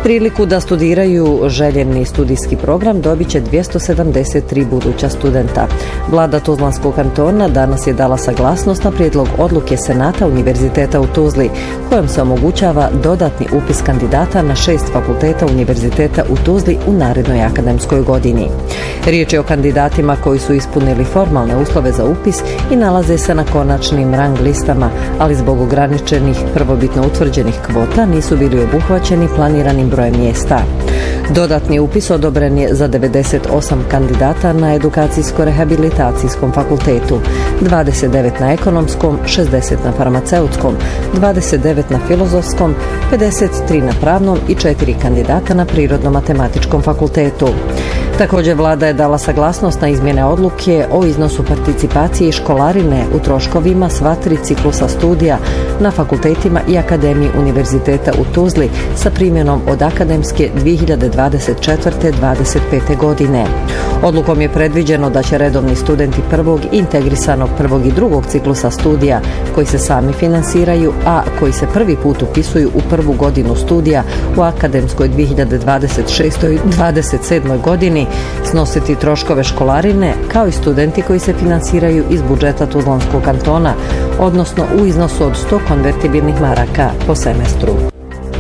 Priliku da studiraju željeni studijski program dobit će 273 buduća studenta. Vlada Tuzlanskog kantona danas je dala saglasnost na prijedlog odluke Senata Univerziteta u Tuzli, kojom se omogućava dodatni upis kandidata na 6 fakulteta Univerziteta u Tuzli u narednoj akademskoj godini. Riječ je o kandidatima koji su ispunili formalne uslove za upis i nalaze se na konačnim rang listama, ali zbog ograničenih prvobitno utvrđenih kvota nisu bili obuhvaćeni planiranim brojem mjesta. Dodatni upis odobren je za 98 kandidata na edukacijsko-rehabilitacijskom fakultetu, 29 na ekonomskom, 60 na farmaceutskom, 29 na filozofskom, 53 na pravnom i 4 kandidata na prirodno-matematičkom fakultetu. Također vlada je dala saglasnost na izmjene odluke o iznosu participacije i školarine u troškovima sva 3 ciklusa studija na fakultetima i Akademiji Univerziteta u Tuzli sa primjenom od akademske 2024-25. godine. Odlukom je predviđeno da će redovni studenti prvog integrisanog prvog i drugog ciklusa studija koji se sami finansiraju, a koji se prvi put upisuju u prvu godinu studija u akademskoj 2026-27. godini snositi troškove školarine kao i studenti koji se finansiraju iz budžeta Tuzlanskog kantona, odnosno u iznosu od 100 konvertibilnih maraka po semestru.